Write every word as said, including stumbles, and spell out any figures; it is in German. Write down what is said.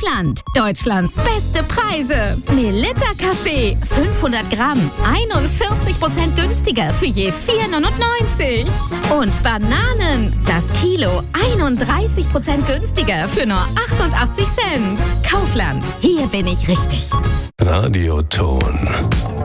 Kaufland. Deutschlands beste Preise. Melitta Kaffee, fünfhundert Gramm, einundvierzig Prozent günstiger für je vier neunundneunzig. Und Bananen, das Kilo, einunddreißig Prozent günstiger für nur achtundachtzig Cent. Kaufland, hier bin ich richtig. Radioton.